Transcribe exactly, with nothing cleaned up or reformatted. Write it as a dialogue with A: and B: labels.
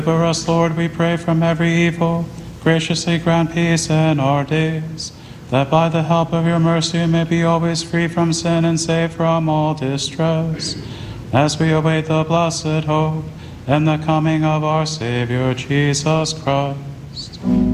A: Deliver us, Lord, we pray, from every evil. Graciously grant peace in our days, that by the help of your mercy we may be always free from sin and safe from all distress, as we await the blessed hope and the coming of our Savior Jesus Christ.